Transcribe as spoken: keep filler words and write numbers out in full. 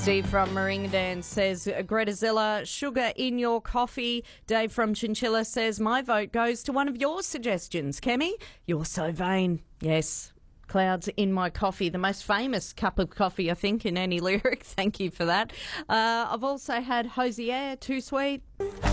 Steve from Moringadan says, Greta Zilla, sugar in your coffee. Dave from Chinchilla says, my vote goes to one of your suggestions. Kemi, you're so vain. Yes, clouds in my coffee, the most famous cup of coffee, I think, in any lyric. Thank you for that. Uh, I've also had Hosier, too sweet.